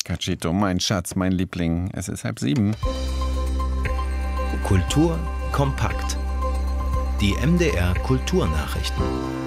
Cachito, mein Schatz, mein Liebling. Es ist 6:30. Kultur kompakt. Die MDR Kulturnachrichten.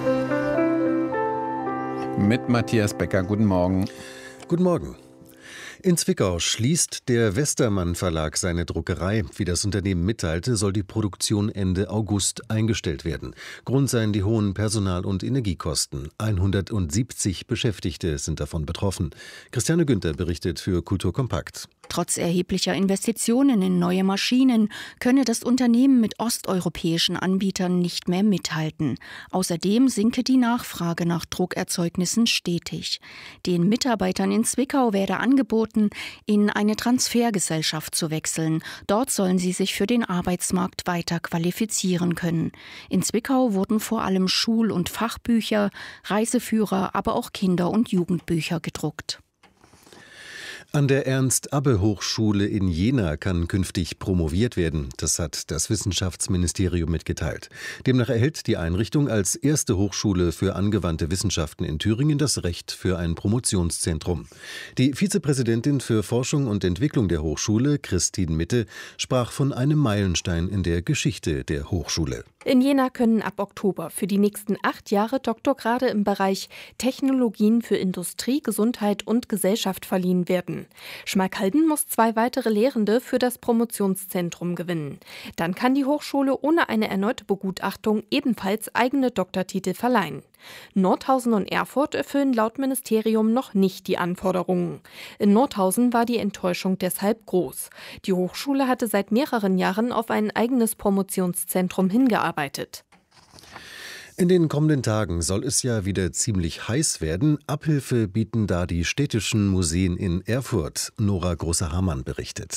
Mit Matthias Becker. Guten Morgen. Guten Morgen. In Zwickau schließt der Westermann Verlag seine Druckerei. Wie das Unternehmen mitteilte, soll die Produktion Ende August eingestellt werden. Grund seien die hohen Personal- und Energiekosten. 170 Beschäftigte sind davon betroffen. Christiane Günther berichtet für Kultur kompakt. Trotz erheblicher Investitionen in neue Maschinen könne das Unternehmen mit osteuropäischen Anbietern nicht mehr mithalten. Außerdem sinke die Nachfrage nach Druckerzeugnissen stetig. Den Mitarbeitern in Zwickau werde angeboten, in eine Transfergesellschaft zu wechseln. Dort sollen sie sich für den Arbeitsmarkt weiter qualifizieren können. In Zwickau wurden vor allem Schul- und Fachbücher, Reiseführer, aber auch Kinder- und Jugendbücher gedruckt. An der Ernst-Abbe-Hochschule in Jena kann künftig promoviert werden. Das hat das Wissenschaftsministerium mitgeteilt. Demnach erhält die Einrichtung als erste Hochschule für angewandte Wissenschaften in Thüringen das Recht für ein Promotionszentrum. Die Vizepräsidentin für Forschung und Entwicklung der Hochschule, Christine Mitte, sprach von einem Meilenstein in der Geschichte der Hochschule. In Jena können ab Oktober für die nächsten 8 Jahre Doktorgrade im Bereich Technologien für Industrie, Gesundheit und Gesellschaft verliehen werden. Schmalkalden muss 2 weitere Lehrende für das Promotionszentrum gewinnen. Dann kann die Hochschule ohne eine erneute Begutachtung ebenfalls eigene Doktortitel verleihen. Nordhausen und Erfurt erfüllen laut Ministerium noch nicht die Anforderungen. In Nordhausen war die Enttäuschung deshalb groß. Die Hochschule hatte seit mehreren Jahren auf ein eigenes Promotionszentrum hingearbeitet. In den kommenden Tagen soll es ja wieder ziemlich heiß werden. Abhilfe bieten da die städtischen Museen in Erfurt. Nora Große-Hamann berichtet.